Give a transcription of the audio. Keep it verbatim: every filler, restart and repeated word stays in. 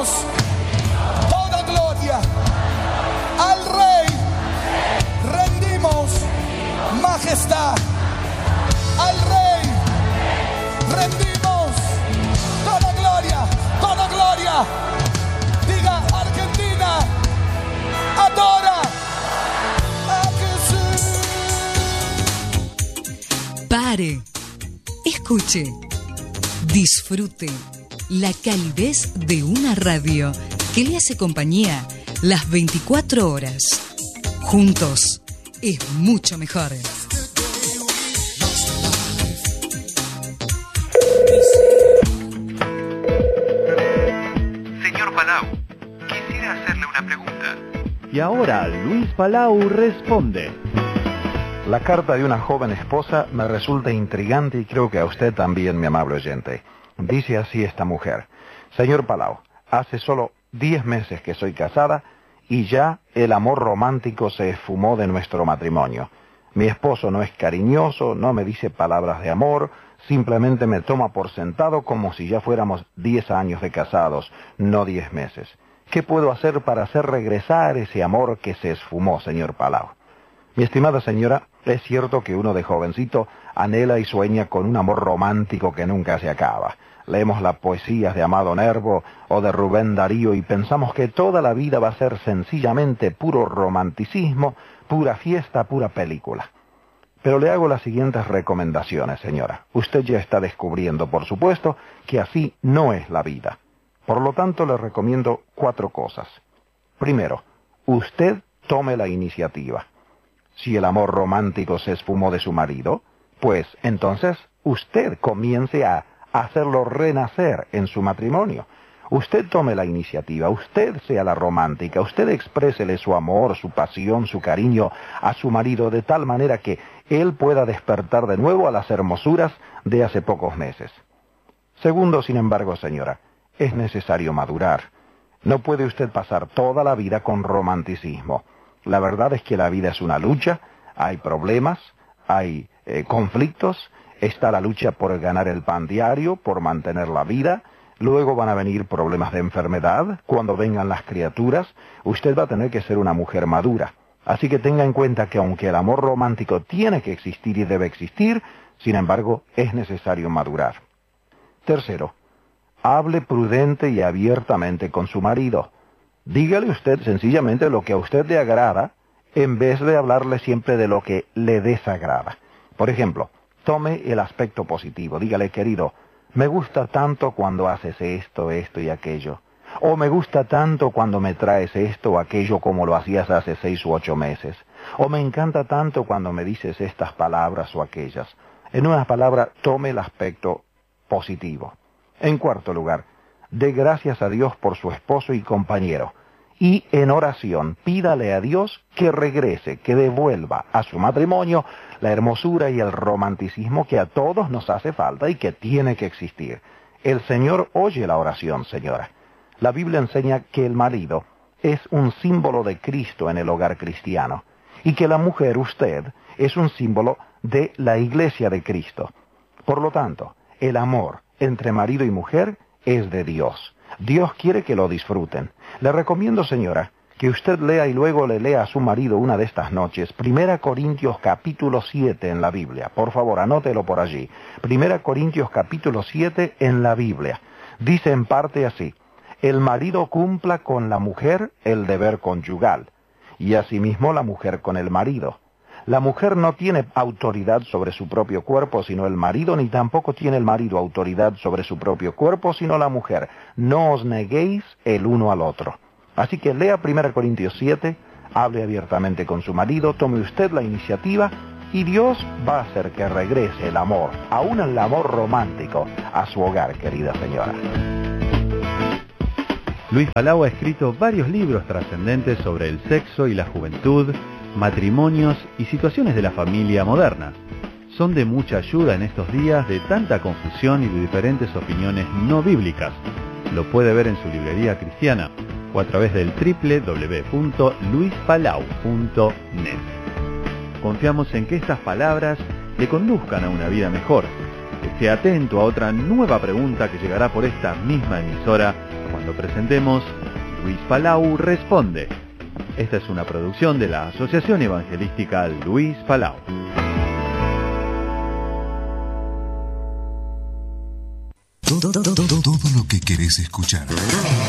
rendimos toda gloria al Rey, rendimos majestad al Rey, rendimos toda gloria, toda gloria. Diga: Argentina adora a Jesús. Pare, escuche, disfrute la calidez de una radio que le hace compañía las veinticuatro horas. Juntos es mucho mejor. Señor Palau, quisiera hacerle una pregunta. Y ahora Luis Palau responde. La carta de una joven esposa me resulta intrigante y creo que a usted también, mi amable oyente. Dice así esta mujer: Señor Palau, hace solo diez meses que soy casada y ya el amor romántico se esfumó de nuestro matrimonio. Mi esposo no es cariñoso, no me dice palabras de amor, simplemente me toma por sentado como si ya fuéramos diez años de casados, no diez meses. ¿Qué puedo hacer para hacer regresar ese amor que se esfumó, señor Palau? Mi estimada señora, es cierto que uno de jovencito anhela y sueña con un amor romántico que nunca se acaba. Leemos las poesías de Amado Nervo o de Rubén Darío y pensamos que toda la vida va a ser sencillamente puro romanticismo, pura fiesta, pura película. Pero le hago las siguientes recomendaciones, señora. Usted ya está descubriendo, por supuesto, que así no es la vida. Por lo tanto, le recomiendo cuatro cosas. Primero, usted tome la iniciativa. Si el amor romántico se esfumó de su marido, pues entonces usted comience a hacerlo renacer en su matrimonio. Usted tome la iniciativa, usted sea la romántica, usted exprésele su amor, su pasión, su cariño a su marido de tal manera que él pueda despertar de nuevo a las hermosuras de hace pocos meses. Segundo, sin embargo, señora, es necesario madurar. No puede usted pasar toda la vida con romanticismo. La verdad es que la vida es una lucha, hay problemas, hay eh, conflictos, está la lucha por ganar el pan diario, por mantener la vida, luego van a venir problemas de enfermedad, cuando vengan las criaturas, usted va a tener que ser una mujer madura. Así que tenga en cuenta que aunque el amor romántico tiene que existir y debe existir, sin embargo, es necesario madurar. Tercero, hable prudente y abiertamente con su marido. Dígale usted sencillamente lo que a usted le agrada, en vez de hablarle siempre de lo que le desagrada. Por ejemplo, tome el aspecto positivo. Dígale: querido, me gusta tanto cuando haces esto, esto y aquello. O me gusta tanto cuando me traes esto o aquello como lo hacías hace seis u ocho meses. O me encanta tanto cuando me dices estas palabras o aquellas. En una palabra, tome el aspecto positivo. En cuarto lugar, dé gracias a Dios por su esposo y compañero. Y en oración, pídale a Dios que regrese, que devuelva a su matrimonio la hermosura y el romanticismo que a todos nos hace falta y que tiene que existir. El Señor oye la oración, señora. La Biblia enseña que el marido es un símbolo de Cristo en el hogar cristiano y que la mujer, usted, es un símbolo de la iglesia de Cristo. Por lo tanto, el amor entre marido y mujer es de Dios. Dios quiere que lo disfruten. Le recomiendo, señora, que usted lea y luego le lea a su marido una de estas noches, Primera Corintios capítulo siete en la Biblia. Por favor, anótelo por allí. Primera Corintios capítulo siete en la Biblia. Dice en parte así: el marido cumpla con la mujer el deber conyugal, y asimismo la mujer con el marido. La mujer no tiene autoridad sobre su propio cuerpo sino el marido, ni tampoco tiene el marido autoridad sobre su propio cuerpo sino la mujer. No os neguéis el uno al otro. Así que lea Primera Corintios siete, hable abiertamente con su marido, tome usted la iniciativa y Dios va a hacer que regrese el amor, aún el amor romántico, a su hogar, querida señora. Luis Palau ha escrito varios libros trascendentes sobre el sexo y la juventud, matrimonios y situaciones de la familia moderna. Son de mucha ayuda en estos días de tanta confusión y de diferentes opiniones no bíblicas. Lo puede ver en su librería cristiana o a través del doble u doble u doble u punto luis palau punto net. Confiamos en que estas palabras le conduzcan a una vida mejor. Esté atento a otra nueva pregunta que llegará por esta misma emisora cuando presentemos Luis Palau Responde. Esta es una producción de la Asociación Evangelística Luis Palau. Todo, todo, todo, todo lo que querés escuchar.